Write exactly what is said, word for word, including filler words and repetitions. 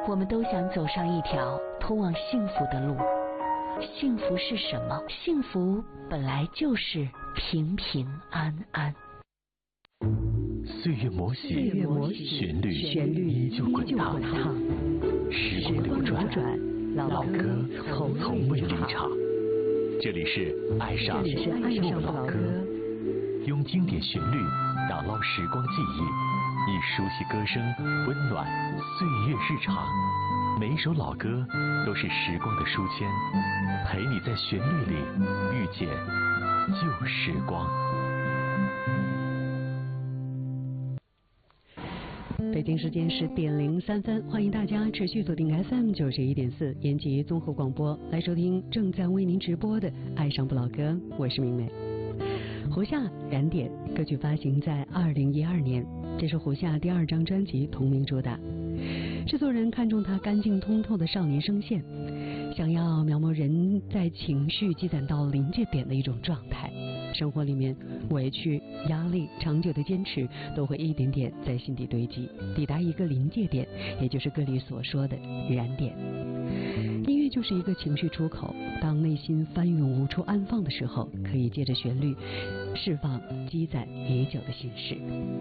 我们都想走上一条通往幸福的路。幸福是什么？幸福本来就是平平安安。 岁月磨洗，旋律旋律依旧滚烫。时光流转，老歌从从未离场。这里是爱上不老歌，用经典旋律打捞时光记忆，以熟悉歌声温暖岁月日常。每一首老歌都是时光的书签，陪你在旋律里遇见旧时光。 北京时间十点零三分，欢迎大家持续锁定 F M 九十一点四延吉综合广播，来收听正在为您直播的《爱上不老歌》，我是明媚。胡夏燃点歌曲发行在二零一二年，这是胡夏第二张专辑同名主打。制作人看中他干净通透的少年声线，想要描摹人在情绪积攒到临界点的一种状态。生活里面委屈、压力、长久的坚持都会一点点在心底堆积，抵达一个临界点，也就是歌里所说的燃点。音乐就是一个情绪出口，当内心翻涌无处安放的时候，可以借着旋律释放积攒已久的心事。